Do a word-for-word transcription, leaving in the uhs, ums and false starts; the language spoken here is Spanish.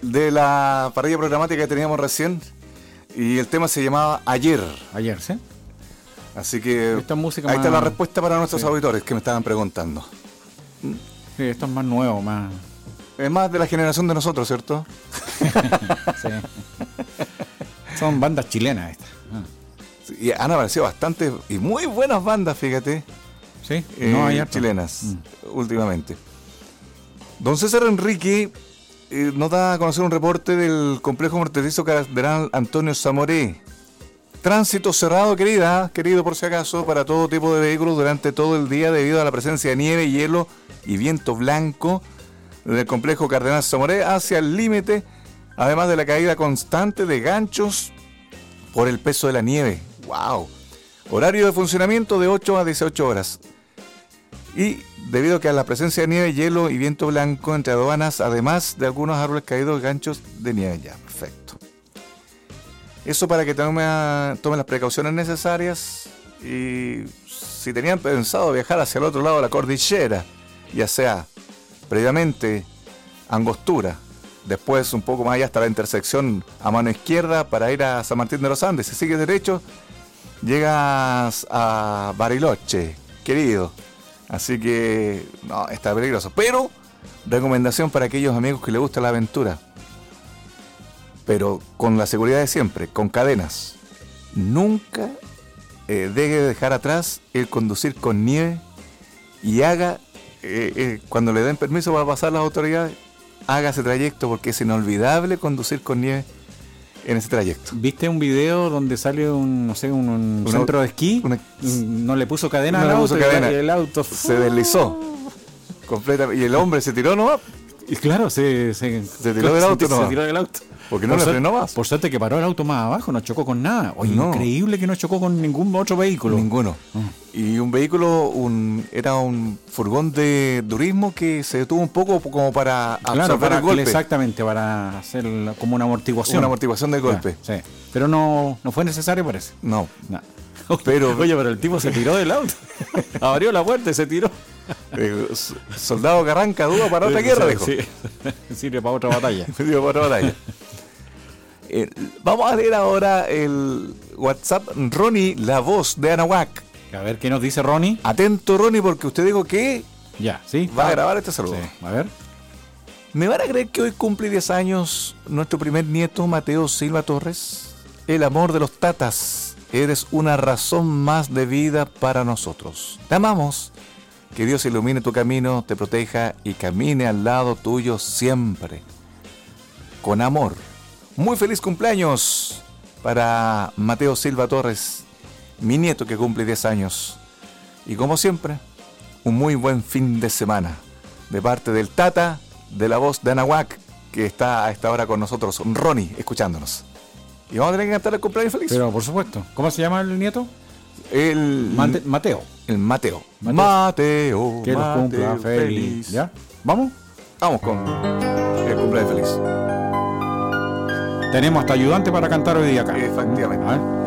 de la parrilla programática que teníamos recién. Y el tema se llamaba Ayer. Ayer, ¿sí? Así que esta música ahí más... está la respuesta para nuestros sí. auditores que me estaban preguntando. Sí, esto es más nuevo, más... Es más de la generación de nosotros, ¿cierto? Sí. Son bandas chilenas estas. Ah. Sí, y han aparecido bastantes y muy buenas bandas, fíjate. Sí, eh, no hay harto. chilenas, Mm. últimamente. Don César Enrique eh, nos da a conocer un reporte del complejo morterizo Cardenal Antonio Zamoré. Tránsito cerrado, querida, querido por si acaso, para todo tipo de vehículos durante todo el día debido a la presencia de nieve, hielo y viento blanco del complejo Cardenal Zamoré hacia el límite, además de la caída constante de ganchos por el peso de la nieve. ¡Wow! Horario de funcionamiento de ocho a dieciocho horas. Y debido a que a la presencia de nieve, hielo y viento blanco entre aduanas, además de algunos árboles caídos, ganchos de nieve. Ya, perfecto. Eso para que tomen tome las precauciones necesarias. Y si tenían pensado viajar hacia el otro lado de la cordillera, ya sea previamente Angostura, después un poco más allá hasta la intersección a mano izquierda para ir a San Martín de los Andes, si sigues derecho, llegas a Bariloche, querido. Así que, no, está peligroso. Pero, recomendación para aquellos amigos que les gusta la aventura. Pero con la seguridad de siempre, con cadenas. Nunca eh, deje de dejar atrás el conducir con nieve y haga, eh, eh, cuando le den permiso para pasar las autoridades, haga ese trayecto porque es inolvidable conducir con nieve en ese trayecto. ¿Viste un video donde sale un, no sé, un, un Una, centro de esquí? Una, no le puso cadena no al le auto puso cadena. y el auto se deslizó completamente y el hombre se tiró nomás. Y claro, se, se, se tiró del auto se, nomás. se tiró del auto. Porque no por le suerte, frenó más. Por suerte que paró el auto más abajo, no chocó con nada. Oye, No. Increíble que no chocó con ningún otro vehículo. Ninguno. Mm. Y un vehículo, un era un furgón de turismo que se detuvo un poco como para Claro, absorber para, el golpe. exactamente, para hacer como una amortiguación. Una amortiguación del golpe. Sí, sí. Pero no, no fue necesario, parece. No. No. Pero, Oye, pero el tipo se tiró del auto. Abrió la puerta y se tiró. eh, soldado que arranca duda para otra guerra, dijo. Sí, sirve para otra batalla. Sirve para otra batalla. Eh, vamos a leer ahora el WhatsApp. Ronnie, la voz de Anahuac. A ver qué nos dice Ronnie. Atento, Ronnie, porque usted dijo que Ya, sí. va a grabar este saludo. Sí. A ver. ¿Me van a creer que hoy cumple diez años nuestro primer nieto, Mateo Silva Torres? El amor de los tatas. Eres una razón más de vida para nosotros. Te amamos. Que Dios ilumine tu camino, te proteja y camine al lado tuyo siempre. Con amor. Muy feliz cumpleaños para Mateo Silva Torres, mi nieto que cumple diez años. Y como siempre, un muy buen fin de semana de parte del Tata, de la voz de Anahuac, que está a esta hora con nosotros, Ronnie, escuchándonos. Y vamos a tener que cantar el cumpleaños feliz. Pero por supuesto. ¿Cómo se llama el nieto? El Mate- Mateo. El Mateo. Mateo. Mateo. Que los Mateo cumpla feliz. ¿Ya? ¿Vamos? Vamos con el cumpleaños feliz. Tenemos hasta ayudante para cantar hoy día acá. Efectivamente. A ver.